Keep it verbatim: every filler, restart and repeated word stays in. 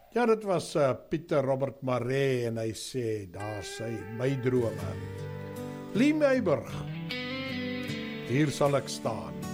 Ja, dit was uh, Pieter Robert Maree en hy sê, daar sy my drome. Lee Meiburg, hier sal ek staan.